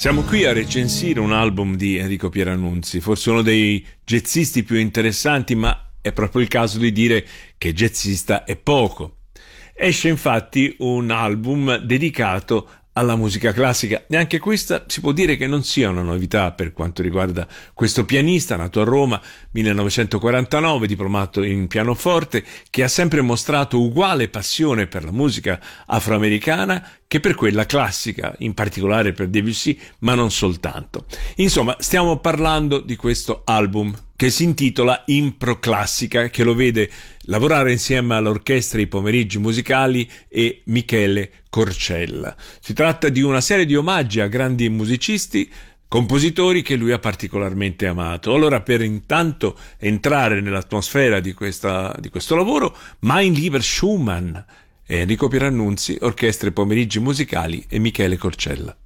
Siamo qui a recensire un album di Enrico Pierannunzi, forse uno dei jazzisti più interessanti, ma è proprio il caso di dire che jazzista è poco. Esce infatti un album dedicato alla musica classica e anche questa si può dire che non sia una novità per quanto riguarda questo pianista nato a Roma 1949, diplomato in pianoforte, che ha sempre mostrato uguale passione per la musica afroamericana che per quella classica, in particolare per Debussy, ma non soltanto. Insomma, stiamo parlando di questo album che si intitola Impro Classica, che lo vede lavorare insieme all'orchestra I Pomeriggi Musicali e Michele Corcella. Si tratta di una serie di omaggi a grandi musicisti, compositori che lui ha particolarmente amato. Allora, per intanto entrare nell'atmosfera di questo lavoro, Mein lieber Schumann, Enrico Pierannunzi, orchestra I Pomeriggi Musicali e Michele Corcella.